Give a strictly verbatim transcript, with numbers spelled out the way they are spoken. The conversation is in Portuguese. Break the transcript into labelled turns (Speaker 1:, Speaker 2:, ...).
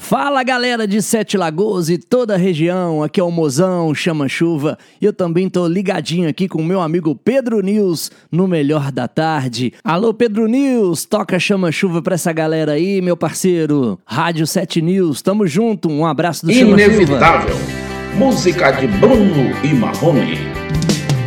Speaker 1: Fala galera de Sete Lagoas e toda a região, aqui é o Mozão Chama Chuva e eu também tô ligadinho aqui com o meu amigo Pedro News no Melhor da Tarde. Alô Pedro News, toca Chama Chuva pra essa galera aí, meu parceiro. Rádio Sete News, tamo junto, um abraço do Chama Chuva.
Speaker 2: Inevitável, música de Bruno e Marrone.